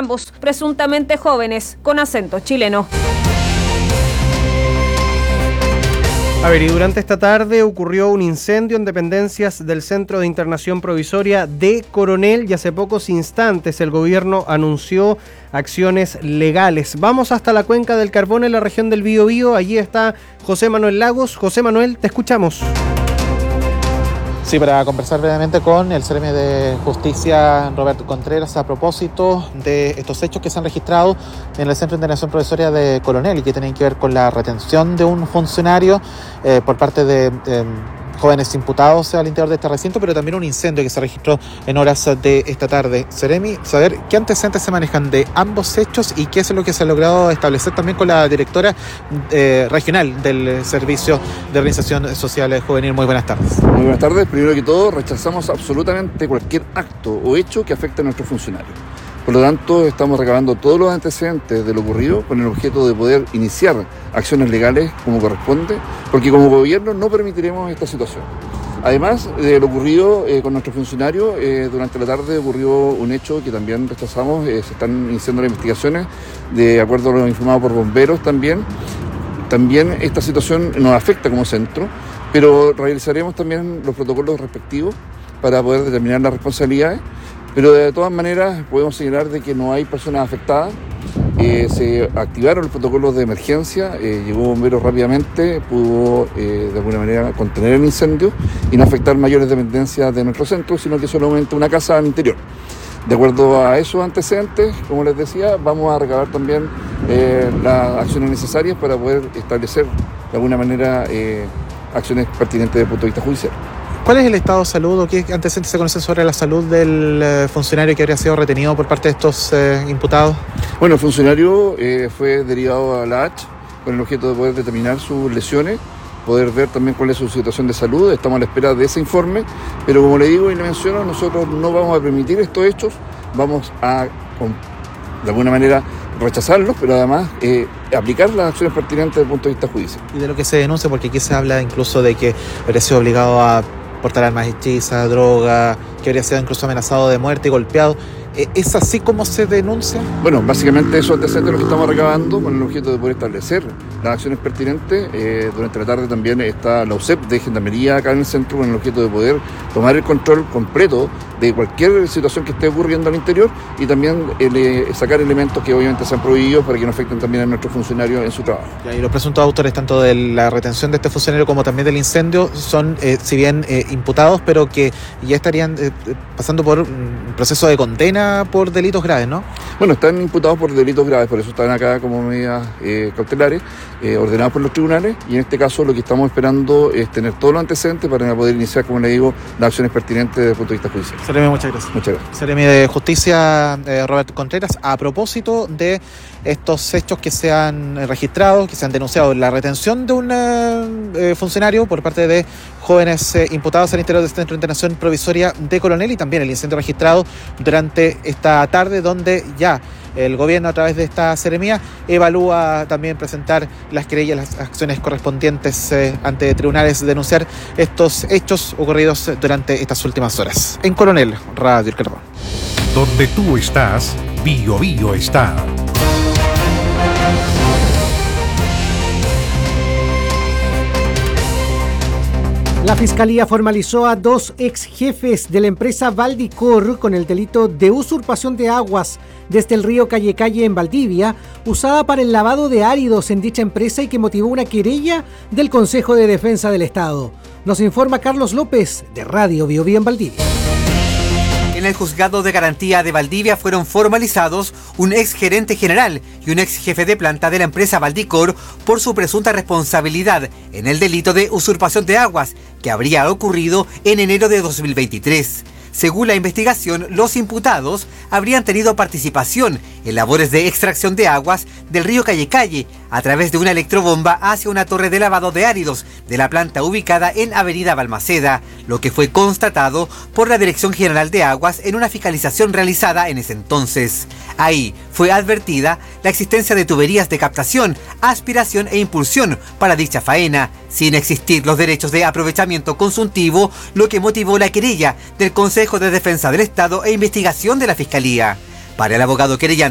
ambos presuntamente jóvenes con acento chileno. A ver, y durante esta tarde ocurrió un incendio en dependencias del Centro de Internación Provisoria de Coronel y hace pocos instantes el gobierno anunció acciones legales. Vamos hasta la Cuenca del Carbón en la región del Biobío. Allí está José Manuel Lagos. José Manuel, te escuchamos. Sí, para conversar brevemente con el Seremi de Justicia, Roberto Contreras, a propósito de estos hechos que se han registrado en el Centro de Internación Provisoria de Coronel y que tienen que ver con la retención de un funcionario por parte de jóvenes imputados al interior de este recinto, pero también un incendio que se registró en horas de esta tarde. Seremi, saber qué antecedentes se manejan de ambos hechos y qué es lo que se ha logrado establecer también con la directora regional del Servicio de Organización Social Juvenil. Muy buenas tardes. Muy buenas tardes. Primero que todo, rechazamos absolutamente cualquier acto o hecho que afecte a nuestros funcionarios. Por lo tanto, estamos recabando todos los antecedentes de lo ocurrido con el objeto de poder iniciar acciones legales como corresponde, porque como gobierno no permitiremos esta situación. Además de lo ocurrido con nuestros funcionarios, durante la tarde ocurrió un hecho que también rechazamos. Se están iniciando las investigaciones de acuerdo a lo informado por bomberos también. También esta situación nos afecta como centro, pero realizaremos también los protocolos respectivos para poder determinar las responsabilidades. Pero de todas maneras podemos señalar de que no hay personas afectadas. Se activaron los protocolos de emergencia, llegó bomberos rápidamente, pudo de alguna manera contener el incendio y no afectar mayores dependencias de nuestro centro, sino que solamente una casa al interior. De acuerdo a esos antecedentes, como les decía, vamos a recabar también las acciones necesarias para poder establecer de alguna manera acciones pertinentes desde el punto de vista judicial. ¿Cuál es el estado de salud o qué antecedentes se conocen sobre la salud del funcionario que habría sido retenido por parte de estos imputados? Bueno, el funcionario fue derivado a la H con el objeto de poder determinar sus lesiones, poder ver también cuál es su situación de salud. Estamos a la espera de ese informe, pero como le digo y le menciono, nosotros no vamos a permitir estos hechos, vamos a, de alguna manera, rechazarlos, pero además aplicar las acciones pertinentes desde el punto de vista judicial. Y de lo que se denuncia, porque aquí se habla incluso de que habría sido obligado a portar armas hechizas, droga, que habría sido incluso amenazado de muerte y golpeado. ¿Es así como se denuncia? Bueno, básicamente esos antecedentes los que estamos recabando con el objeto de poder establecer las acciones pertinentes. Durante la tarde también está la UCEP de Gendarmería acá en el centro con el objeto de poder tomar el control completo de cualquier situación que esté ocurriendo al interior y también sacar elementos que obviamente sean prohibidos para que no afecten también a nuestros funcionarios en su trabajo. Y los presuntos autores tanto de la retención de este funcionario como también del incendio son, si bien imputados, pero que ya estarían pasando por un proceso de condena por delitos graves, ¿no? Bueno, están imputados por delitos graves, por eso están acá como medidas cautelares, ordenadas por los tribunales, y en este caso lo que estamos esperando es tener todos los antecedentes para poder iniciar, como le digo, las acciones pertinentes desde el punto de vista judicial. Seremi, muchas gracias. Muchas gracias. Seremi de Justicia, Roberto Contreras, a propósito de estos hechos que se han registrado, que se han denunciado, la retención de un funcionario por parte de jóvenes imputados al interior del Centro de Internación Provisoria de Coronel y también el incendio registrado durante esta tarde, donde ya el gobierno a través de esta seremía evalúa también presentar las querellas, las acciones correspondientes ante tribunales, denunciar estos hechos ocurridos durante estas últimas horas. En Coronel, Radio El Carbón. Donde tú estás, Biobío está. La Fiscalía formalizó a 2 ex jefes de la empresa Valdicor con el delito de usurpación de aguas desde el río Calle Calle en Valdivia, usada para el lavado de áridos en dicha empresa y que motivó una querella del Consejo de Defensa del Estado. Nos informa Carlos López, de Radio Biobío en Valdivia. En el Juzgado de Garantía de Valdivia fueron formalizados un ex gerente general y un ex jefe de planta de la empresa Valdicor por su presunta responsabilidad en el delito de usurpación de aguas que habría ocurrido en enero de 2023. Según la investigación, los imputados habrían tenido participación en labores de extracción de aguas del río Calle Calle a través de una electrobomba hacia una torre de lavado de áridos de la planta ubicada en Avenida Balmaceda, lo que fue constatado por la Dirección General de Aguas en una fiscalización realizada en ese entonces. Ahí fue advertida la existencia de tuberías de captación, aspiración e impulsión para dicha faena, sin existir los derechos de aprovechamiento consultivo, lo que motivó la querella del Consejo de Defensa del Estado e investigación de la Fiscalía. Para el abogado querellante